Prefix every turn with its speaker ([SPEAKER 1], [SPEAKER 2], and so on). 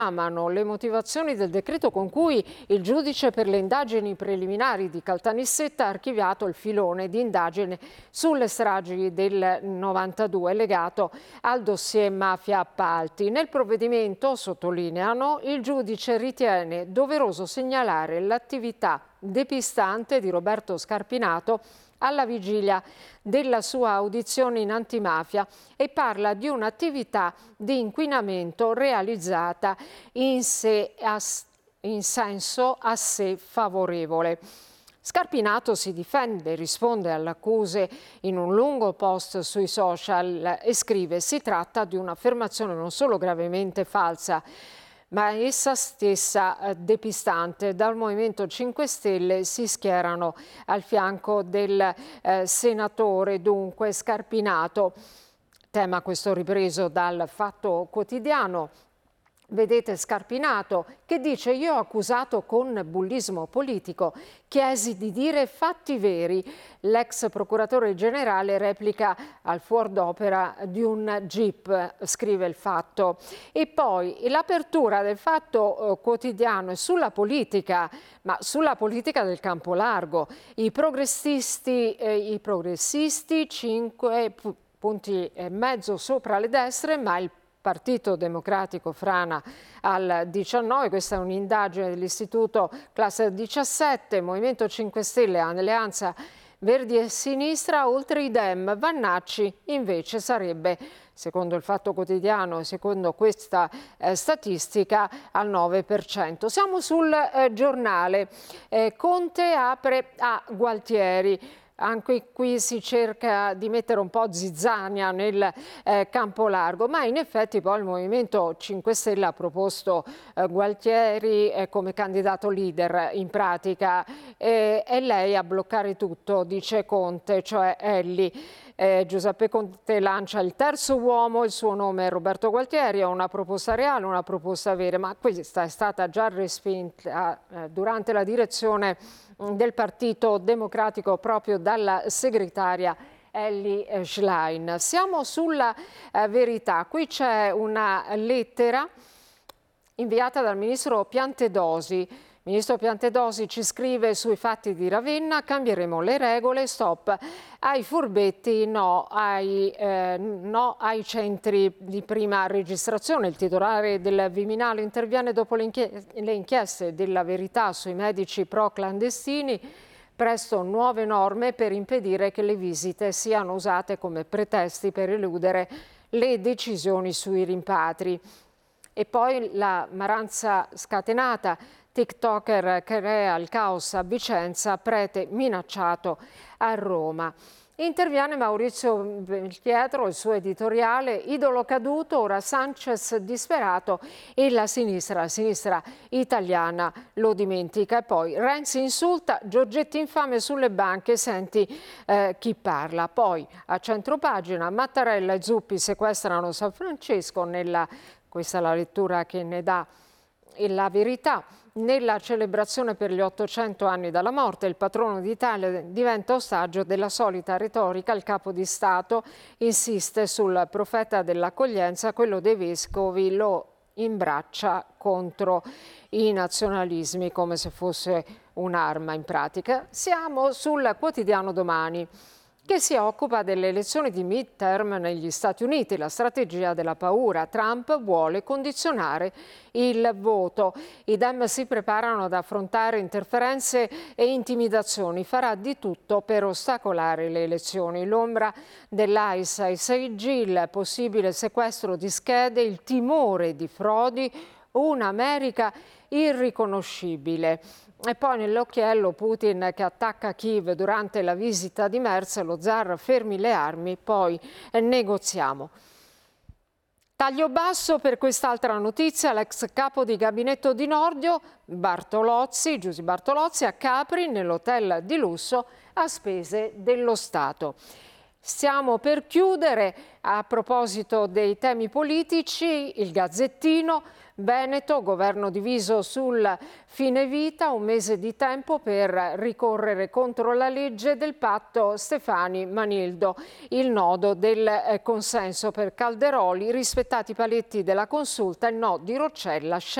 [SPEAKER 1] amano le motivazioni del decreto con cui il giudice per le indagini preliminari di Caltanissetta ha archiviato il filone di indagine sulle stragi del 92 legato al dossier mafia appalti. Nel provvedimento, sottolineano, il giudice ritiene doveroso segnalare l'attività depistante di Roberto Scarpinato alla vigilia della sua audizione in antimafia e parla di un'attività di inquinamento realizzata in senso a sé favorevole. Scarpinato si difende, risponde alle accuse in un lungo post sui social e scrive: si tratta di un'affermazione non solo gravemente falsa, ma essa stessa depistante. Dal Movimento 5 Stelle si schierano al fianco del senatore dunque Scarpinato. Tema questo ripreso dal Fatto Quotidiano. Vedete Scarpinato che dice: io ho accusato con bullismo politico, chiesi di dire fatti veri. L'ex procuratore generale replica al fuor d'opera di un GIP, scrive il Fatto. E poi l'apertura del Fatto Quotidiano è sulla politica, ma sulla politica del campo largo. I progressisti 5 punti e mezzo sopra le destre, ma il Partito Democratico frana al 19, questa è un'indagine dell'Istituto Classe 17, Movimento 5 Stelle, Alleanza Verdi e Sinistra, oltre i Dem, Vannacci invece sarebbe, secondo il Fatto Quotidiano e secondo questa statistica, al 9%. Siamo sul Giornale, Conte apre a Gualtieri. Anche qui si cerca di mettere un po' zizzania nel campo largo, ma in effetti poi il Movimento 5 Stelle ha proposto Gualtieri come candidato leader in pratica. È lei a bloccare tutto, dice Conte, cioè Elli. Giuseppe Conte lancia il terzo uomo, il suo nome è Roberto Gualtieri, è una proposta reale, una proposta vera, ma questa è stata già respinta durante la direzione del Partito Democratico proprio dalla segretaria Elly Schlein. Siamo sulla Verità, qui c'è una lettera inviata dal ministro Piantedosi. Ministro Piantedosi ci scrive sui fatti di Ravenna: cambieremo le regole, stop ai furbetti, no ai centri di prima registrazione. Il titolare del Viminale interviene dopo le inchieste della Verità sui medici pro clandestini. Presto nuove norme per impedire che le visite siano usate come pretesti per eludere le decisioni sui rimpatri. E poi la Maranza scatenata, TikToker crea il caos a Vicenza, prete minacciato a Roma. Interviene Maurizio Belpietro, il suo editoriale: idolo caduto, ora Sanchez disperato e la sinistra italiana lo dimentica. E poi Renzi insulta, Giorgetti infame sulle banche, senti chi parla. Poi a centropagina Mattarella e Zuppi sequestrano San Francesco, questa è la lettura che ne dà La Verità. Nella celebrazione per gli 800 anni dalla morte, il patrono d'Italia diventa ostaggio della solita retorica. Il capo di Stato insiste sul profeta dell'accoglienza, quello dei vescovi lo imbraccia contro i nazionalismi come se fosse un'arma in pratica. Siamo sul quotidiano Domani, che si occupa delle elezioni di midterm negli Stati Uniti, la strategia della paura. Trump vuole condizionare il voto. I Dem si preparano ad affrontare interferenze e intimidazioni. Farà di tutto per ostacolare le elezioni. L'ombra dell'ICE ai 6G, il possibile sequestro di schede, il timore di frodi, un'America irriconoscibile. E poi nell'occhiello Putin che attacca Kiev durante la visita di Merz, lo zar fermi le armi, poi negoziamo. Taglio basso per quest'altra notizia: l'ex capo di gabinetto di Nordio, Giusy Bartolozzi, a Capri nell'hotel di lusso a spese dello Stato. Stiamo per chiudere. A proposito dei temi politici, il Gazzettino: Veneto, governo diviso sul fine vita, un mese di tempo per ricorrere contro la legge del patto Stefani-Manildo. Il nodo del consenso per Calderoli, rispettati i paletti della consulta, il no di Roccella